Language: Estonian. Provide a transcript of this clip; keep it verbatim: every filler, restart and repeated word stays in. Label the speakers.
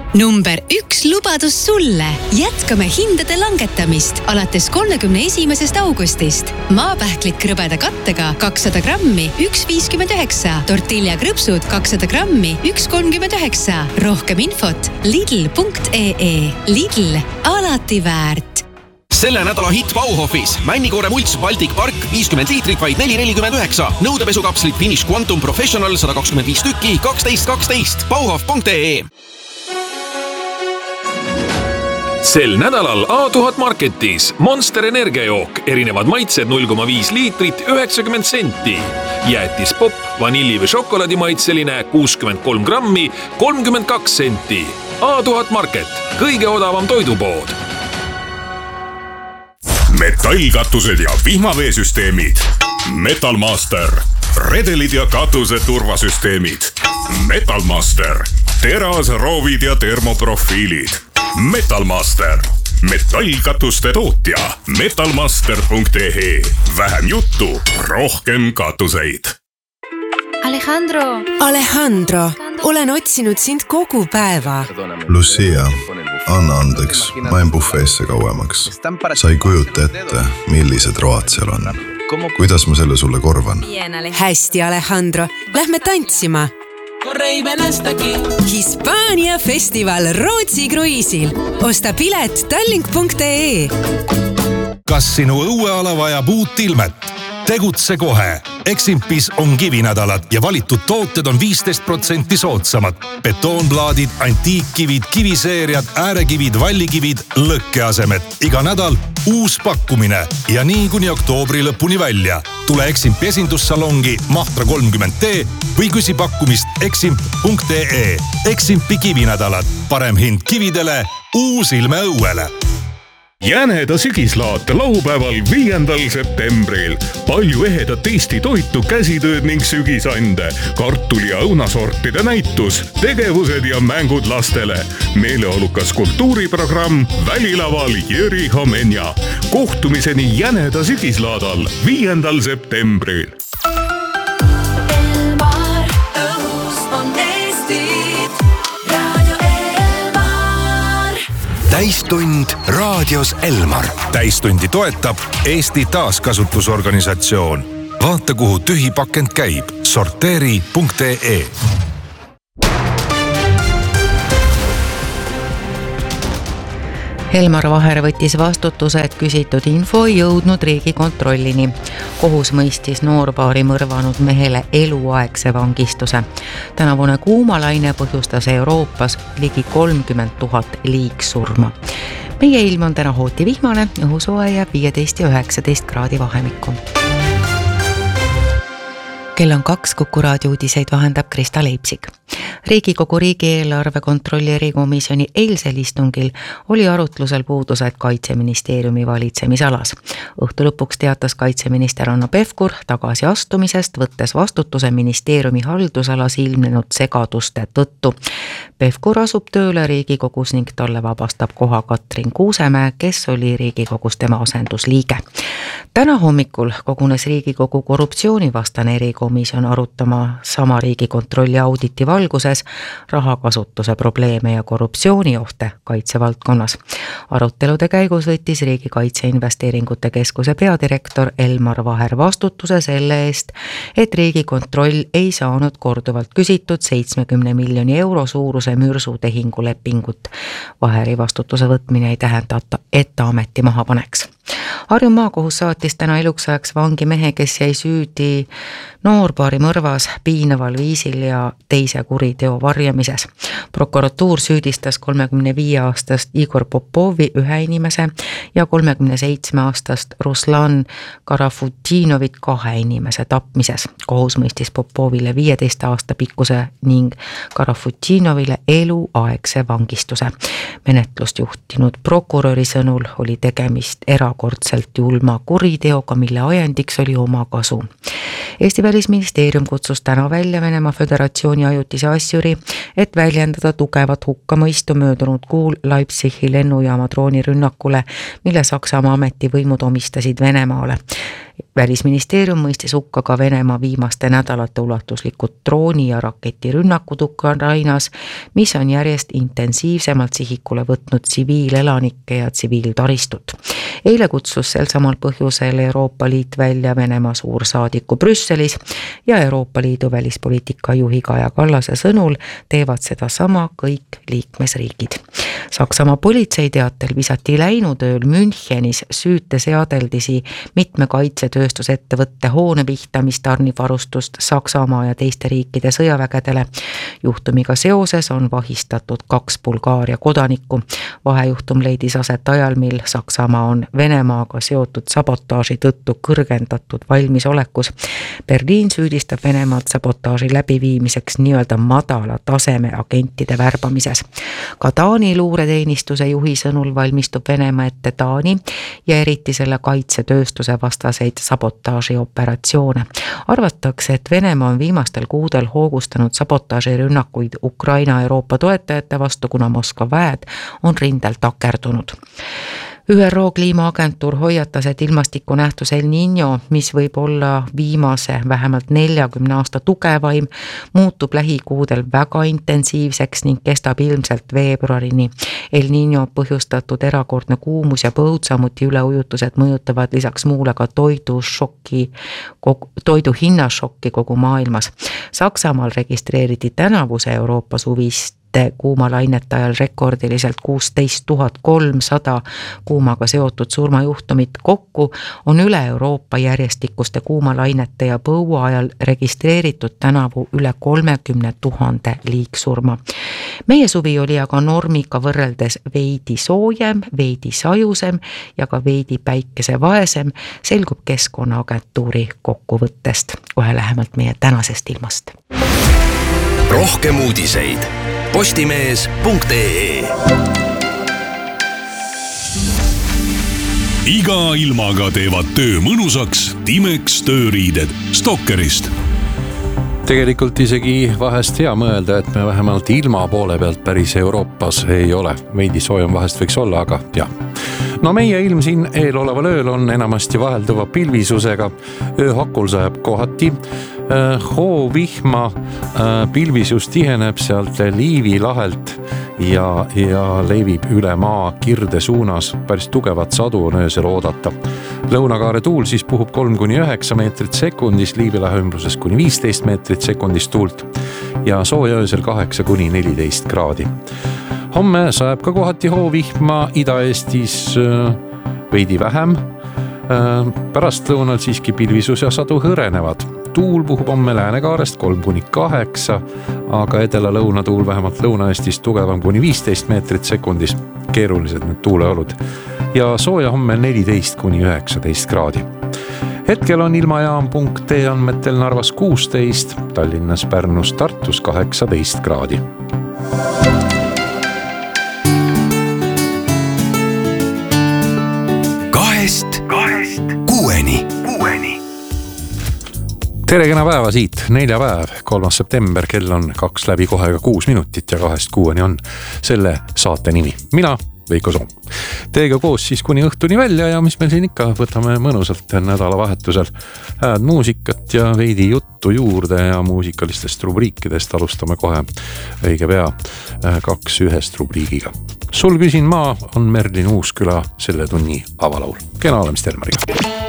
Speaker 1: Number üks lubadus sulle. Jätkame hindade langetamist alates kolmekümne esimesest augustist. Maapähklit krõbeda kattega kakssada grammi üks viiskümmend üheksa. Tortilla krõpsud kakssada grammi üks kolmkümmend üheksa. Rohkem infot lidl punkt ee. Lidl, alati väärt.
Speaker 2: Selle nädala hitt Bauhofis. Männikoore mults Baltic Park viiskümmend liitrit vaid neli nelikümmend üheksa. Nõudepesukapslit Finish Quantum Professional sada kakskümmend viis tükki kaksteist kaksteist. Bauhof punkt ee.
Speaker 3: Sel nädalal A tuhat Marketis Monster energiajook, erinevad maitsed null koma viis liitrit üheksakümmend senti. Jäätis pop, vanilli või šokolaadi maitseline kuuskümmend kolm grammi kolmkümmend kaks senti. A tuhat Market, kõige odavam toidupood.
Speaker 4: Metallkatused ja vihmaveesüsteemid. Metalmaster. Redelid ja katuse turvasüsteemid. Metalmaster. Teras, roovid ja termoprofiilid. Metalmaster. Metallkatuste tootja. Metalmaster punkt ee. Vähem juttu, rohkem katuseid.
Speaker 5: Alejandro.
Speaker 6: Alejandro, olen otsinud sind kogu päeva.
Speaker 7: Lucia, anna andeks, ma jäin bufeesse kauemaks. Sa ei kujuta ette, millised road seal on. Kuidas ma selle sulle korvan?
Speaker 6: Hästi, Alejandro. Lähme tantsima. Hispaania festival Rootsi kruiisil. Osta pilet tallink punkt ee.
Speaker 8: Kas sinu õueala vajab uut ilmet? Tegutse kohe. Eximpis on kivinädalad ja valitud tooted on viisteist protsenti soodsamad. Betoonplaadid, antiikkivid, kiviseeriad, äärekivid, vallikivid, lõkkeasemed. Iga nädal uus pakkumine ja nii kuni oktoobri lõpuni välja. Tule Eximpi esindussalongi Mahtra kolmkümmend D või küsi pakkumist eximp punkt ee. Eximpi kivinädalad. Parem hind kividele, uus ilme õuele.
Speaker 4: Jäneda sügislaat laupäeval viiendal septembril. Palju ehedat Eesti toitu, käsitööd ning sügisande, kartuli ja õunasortide näitus, tegevused ja mängud lastele. Meeleolukas kultuuriprogramm Välilaval Jüri Homenja. Kohtumiseni Jäneda sügislaadal viiendal septembril.
Speaker 8: Täistund raadios Elmar. Täistundi toetab Eesti taaskasutusorganisatsioon. Vaata, kuhu tühi pakend käib. sorteeri punkt ee.
Speaker 9: Elmar Vaher võttis vastutuse, et küsitud info ei jõudnud Riigikontrollini. Kohus mõistis noorpaari mõrvanud mehele eluaegse vangistuse. Tänavune kuumalaine põhjustas Euroopas ligi kolmkümmend tuhat liigsurma. Meie ilm on täna hooti vihmane, õhusoe jääb viieteist ja üheksateist kraadi vahemikku. Kell on kaks, Kuku raadio uudiseid vahendab Krista Leipsik. Riigikogu riigieelarve kontrolli erikomisjoni eilsel istungil oli arutlusel puudused Kaitseministeeriumi valitsemisalas. Õhtu lõpuks teatas kaitseminister Hanno Pevkur tagasi astumisest, võttes vastutuse ministeeriumi haldusalas ilmnenud segaduste tõttu. Pevkur asub tööle Riigikogus ning talle vabastab koha Katrin Kuusemäe, kes oli Riigikogus tema asendusliige. Täna hommikul kogunes Riigikogu korruptsioonivastane erikomisjon arutama sama Riigikontrolli auditi valguses rahakasutuse probleeme ja korruptsiooniohte kaitsevaldkonnas. Arutelude käigus võttis Riigi Kaitseinvesteeringute Keskuse peadirektor Elmar Vaher vastutuse selle eest, et Riigikontroll ei saanud korduvalt küsitud seitsmekümne miljoni euro suuruse mürsutehingu lepingut. Vaheri vastutuse võtmine ei tähenda, et ta ameti maha paneks. Harju maakohus saatis täna eluks ajaks vangi mehe, kes jäi süüdi noorpaari mõrvas, piinaval viisil ja teise kuriteo varjamises. Prokuratuur süüdistas kolmekümne viie aastast Igor Popovi ühe inimese ja kolmekümne seitsme aastast Ruslan Karafutinovit kahe inimese tapmises. Kohus mõistis Popovile viieteist aasta pikkuse ning Karafutinovile eluaegse vangistuse. Menetlust juhtinud prokuröri sõnul oli tegemist erakordselt julma kuriteoga, mille ajendiks oli oma kasu. Eesti Välisministeerium kutsus täna välja Venemaa Föderatsiooni ajutise asjuri, et väljendada tugevat hukkamõistu möödunud kuul Leipzigi lennujaama droonirünnakule, mille Saksamaa ametivõimud omistasid Venemaale. Välisministeerium mõistis hukka ka Venemaa viimaste nädalate ulatuslikud drooni- ja raketirünnakud Ukrainas, mis on järjest intensiivsemalt sihikule võtnud tsiviilelanikke ja tsiviiltaristut. Eile kutsus sel samal põhjusel Euroopa Liit välja Venemaa suursaadiku Brüsselis ja Euroopa Liidu välispoliitika juhi Kaja Kallase sõnul teevad seda sama kõik liikmesriigid. Saksamaa politsei teatel visati läinud ööl Münchenis süüteseadeldisi mitme kaitsetööstusettevõtte hoone pihta, mis tarnib varustust Saksamaa ja teiste riikide sõjavägedele. Juhtumiga seoses on vahistatud kaks Bulgaaria kodanikku. Vahejuhtum leidis aset ajal, mil Saksamaa on Venemaaga seotud sabotaaži tõttu kõrgendatud valmisolekus. Berliin süüdistab Venemaad sabotaaži läbiviimiseks nii-öelda madala taseme agentide värbamises. Ka Taani luureteenistuse juhi sõnul valmistub Venemaa ette Taani ja eriti selle kaitsetööstuse vastaseid sabotaaži operatsioone. Arvatakse, et Venemaa on viimastel kuudel hoogustanud sabotaaži rünnakuid Ukraina Euroopa toetajate vastu, kuna Moskva väed on rindel takerdunud. Ü R O kliimaagentuur hoiatas, et ilmastikunähtus El Niño, mis võib olla viimase vähemalt neljakümne aasta tugevaim, muutub lähikuudel väga intensiivseks ning kestab ilmselt veebruarini. El Niño põhjustatud erakordne kuumus ja põud, samuti üleujutused mõjutavad lisaks muule ka toidu šokki, toidu hinnašokki kogu maailmas. Saksamaal registreeriti tänavuse Euroopa suvist kuumalainete ajal rekordiliselt kuusteist tuhat kolmsada kuumaga seotud surmajuhtumit. Kokku on üle Euroopa järjestikuste kuumalainete ja põua ajal registreeritud tänavu üle kolmekümne tuhande liigsurma. Meie suvi oli aga normiga võrreldes veidi soojem, veidi sajusem ja ka veidi päikesevaesem, selgub Keskkonnaagentuuri kokkuvõttest. Kohe lähemalt meie tänasest ilmast.
Speaker 10: Rohkem uudiseid postimees punkt ee.
Speaker 4: Iga ilmaga teevad töö mõnusaks Timex tööriided Stokkerist.
Speaker 11: Tegelikult isegi vahest hea mõelda, et me vähemalt ilma poole pealt päris Euroopas ei ole. Veidi soojem vahest võiks olla, aga jah. No meie ilm siin eeloleval ööl on enamasti vahelduva pilvisusega. Ööhakul sajab kohati. Hoovihma pilvisus tiheneb sealt Liivi lahelt ja, ja levib üle maa kirde suunas. Päris tugevat sadu on öösel oodata. Lõunakaare tuul siis puhub kolm kuni üheksa meetrit sekundis, Liivi lahe ümbruses kuni viisteist meetrit sekundis tuult ja sooja öösel kaheksa kuni neliteist kraadi. Homme sajab ka kohati hoovihma, Ida-Eestis veidi vähem. Pärast lõunal siiski pilvisus ja sadu hõrenevad. Tuul puhub homme läänekaarest kolm kuni kaheksa, aga edela lõunatuul vähemalt Lõuna-Eestis tugevam kuni viisteist meetrit sekundis. Keerulised need tuuleolud. Ja sooja homme neliteist kuni üheksateist kraadi. Hetkel on ilmajaam punkt ee andmetel Narvas kuusteist, Tallinnas, Pärnus, Tartus kaheksateist kraadi.
Speaker 10: Kahest, kahest, kuueni, kuueni.
Speaker 11: Tere kena päeva siit, neljapäev, kolmas september, kell on kaks läbi kohe ka kuus minutit ja kahest kuueni on selle saate nimi. Mina, Veiko Soom. Teega koos siis kuni õhtuni välja ja mis meil siin ikka, võtame mõnusalt nädalavahetusel hääd muusikat ja veidi juttu juurde ja muusikalistest rubriikidest alustame kohe õige pea kaks ühest rubriigiga. Sul küsin maa on Merlin Uusküla selle tunni avalaul. Kena olemist Elmariga.